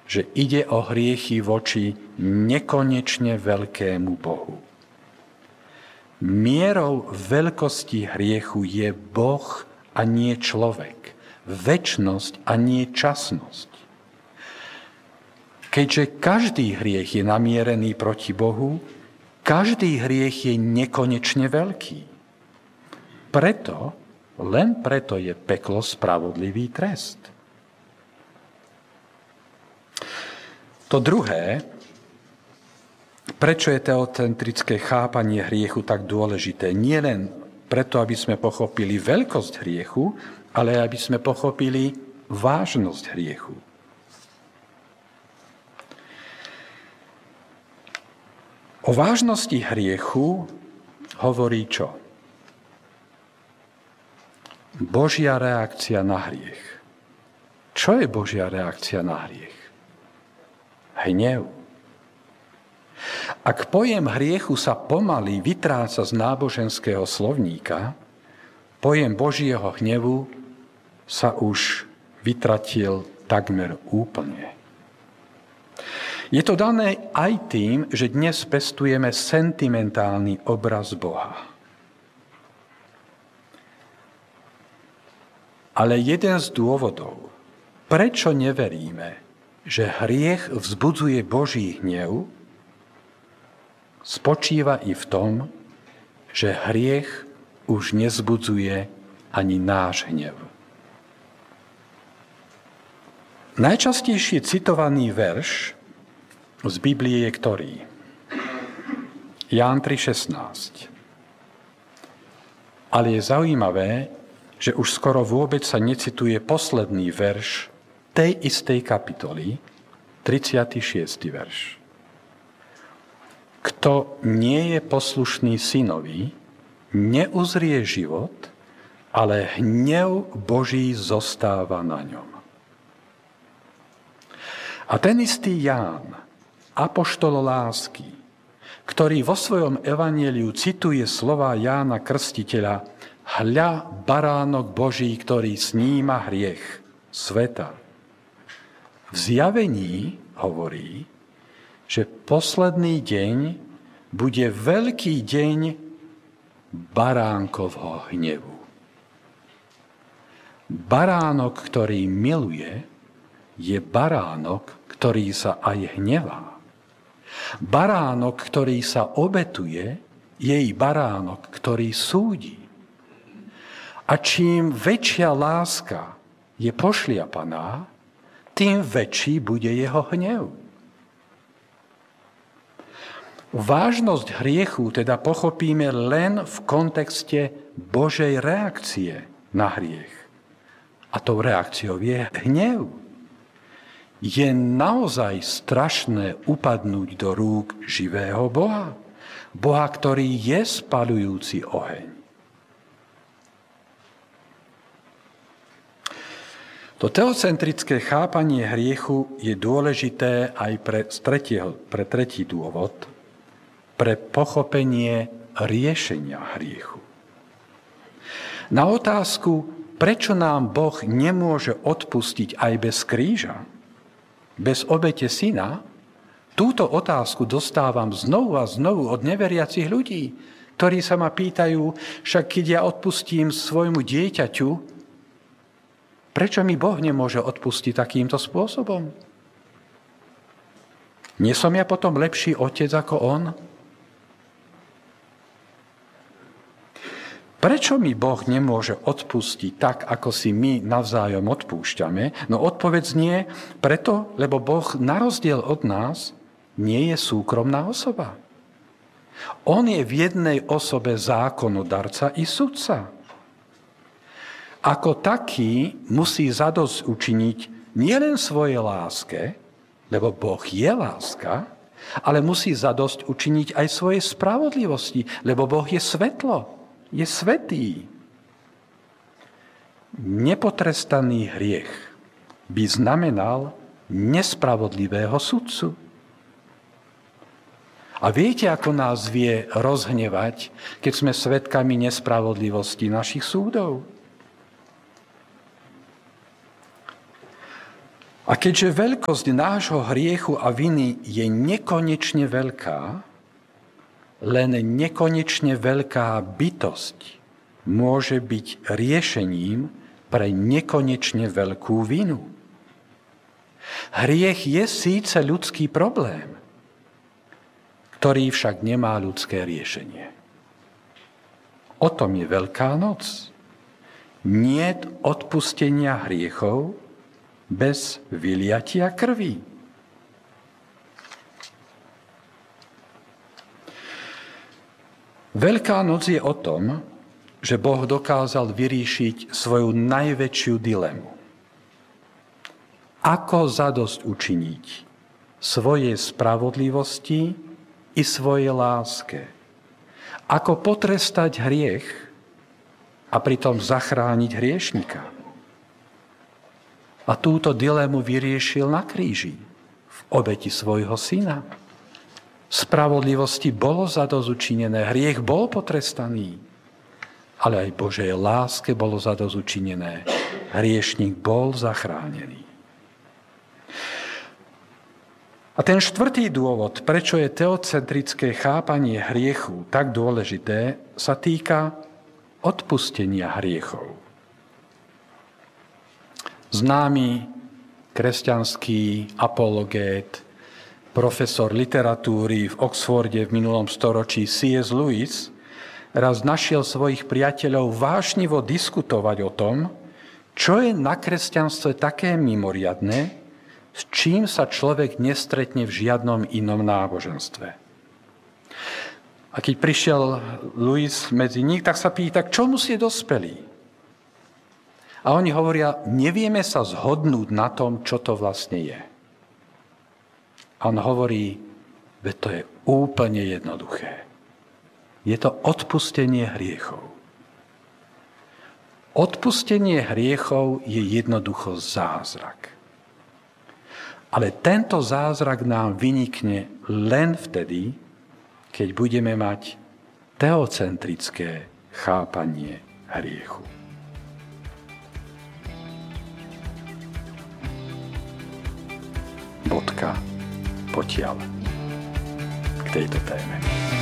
že ide o hriechy voči nekonečne veľkému Bohu. Mierou veľkosti hriechu je Boh a nie človek, večnosť a nie časnosť. Keďže každý hriech je namierený proti Bohu, každý hriech je nekonečne veľký. Preto, len preto je peklo spravodlivý trest. To druhé, prečo je teocentrické chápanie hriechu tak dôležité? Nie len preto, aby sme pochopili veľkosť hriechu, ale aby sme pochopili vážnosť hriechu. O vážnosti hriechu hovorí čo? Božia reakcia na hriech. Čo je Božia reakcia na hriech? Hnev. Ak pojem hriechu sa pomaly vytráca z náboženského slovníka, pojem Božieho hnevu sa už vytratil takmer úplne. Je to dané aj tým, že dnes pestujeme sentimentálny obraz Boha. Ale jeden z dôvodov, prečo neveríme, že hriech vzbudzuje Boží hnev, spočíva i v tom, že hriech už nezbudzuje ani náš hnev. Najčastejšie citovaný verš z Biblie je ktorý? Ján 3,16. Ale je zaujímavé, že už skoro vôbec sa necituje posledný verš tej istej kapitoly, 36. verš. Kto nie je poslušný synovi, neuzrie život, ale hnev Boží zostáva na ňom. A ten istý Ján, apoštol lásky, ktorý vo svojom evanjeliu cituje slová Jána Krstiteľa: Hľa, baránok Boží, ktorý sníma hriech sveta. V Zjavení hovorí, že posledný deň bude veľký deň baránkovho hnevu. Baránok, ktorý miluje, je baránok, ktorý sa aj hnevá. Baránok, ktorý sa obetuje, je i baránok, ktorý súdi. A čím väčšia láska je pošliapaná, tým väčší bude jeho hnev. Vážnosť hriechu teda pochopíme len v kontexte Božej reakcie na hriech. A tou reakciou je hnev. Je naozaj strašné upadnúť do rúk živého Boha. Boha, ktorý je spaľujúci oheň. To teocentrické chápanie hriechu je dôležité aj pre tretí dôvod, pre pochopenie riešenia hriechu. Na otázku, prečo nám Boh nemôže odpustiť aj bez kríža, bez obete syna, túto otázku dostávam znovu a znovu od neveriacich ľudí, ktorí sa ma pýtajú, však keď ja odpustím svojmu dieťaťu, prečo mi Boh nemôže odpustiť takýmto spôsobom? Nie som ja potom lepší otec ako on? Prečo mi Boh nemôže odpustiť tak, ako si my navzájom odpúšťame? No odpoveď nie, preto, lebo Boh na rozdiel od nás nie je súkromná osoba. On je v jednej osobe zákonodarca i sudca. Ako taký musí zadosť učiniť nielen svojej láske, lebo Boh je láska, ale musí zadosť učiniť aj svojej spravodlivosti, lebo Boh je svetlo. Je svätý. Nepotrestaný hriech by znamenal nespravodlivého sudcu. A viete, ako nás vie rozhnevať, keď sme svedkami nespravodlivosti našich súdov? A keďže veľkosť nášho hriechu a viny je nekonečne veľká, len nekonečne veľká bytosť môže byť riešením pre nekonečne veľkú vinu. Hriech je síce ľudský problém, ktorý však nemá ľudské riešenie. O tom je Veľká noc. Niet odpustenia hriechov bez vyliatia krvi. Veľká noc je o tom, že Boh dokázal vyriešiť svoju najväčšiu dilemu. Ako zadosť učiniť svojej spravodlivosti i svojej láske. Ako potrestať hriech a pritom zachrániť hriešnika. A túto dilemu vyriešil na kríži v obeti svojho syna. Spravodlivosti bolo zadozučinené, hriech bol potrestaný, ale aj Božej láske bolo zadozučinené. Hriešnik bol zachránený. A ten štvrtý dôvod, prečo je teocentrické chápanie hriechu tak dôležité, sa týka odpustenia hriechov. Známy kresťanský apologét, profesor literatúry v Oxforde v minulom storočí C.S. Lewis raz našiel svojich priateľov vášnivo diskutovať o tom, čo je na kresťanstve také mimoriadne, s čím sa človek nestretne v žiadnom inom náboženstve. A keď prišiel Lewis medzi nich, tak sa pýta, k čomu ste dospeli? A oni hovoria, nevieme sa zhodnúť na tom, čo to vlastne je. A on hovorí, veď to je úplne jednoduché. Je to odpustenie hriechov. Odpustenie hriechov je jednoducho zázrak. Ale tento zázrak nám vynikne len vtedy, keď budeme mať teocentrické chápanie hriechu. Bodka potiaľ k tejto téme.